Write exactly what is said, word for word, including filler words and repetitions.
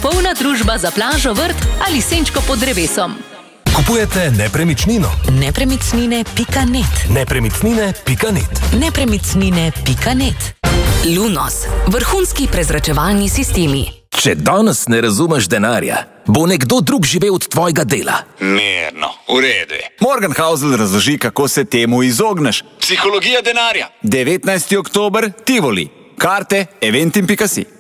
popolna družba za plažo, vrt ali senčko pod drevesom. Kupujete nepremičnino? Nepremičnine pika net. Nepremičnine pika net. Nepremičnine pika net. Lunos. Vrhunski prezračevalni sistemi. Če danes ne razumeš denarja, bo nekdo drug živel od tvojega dela. Mirno, v redu je. Morgan Housel razloži, kako se temu izogneš. Psihologija denarja. devetnajsti oktober, Tivoli. Karte eventim pika si.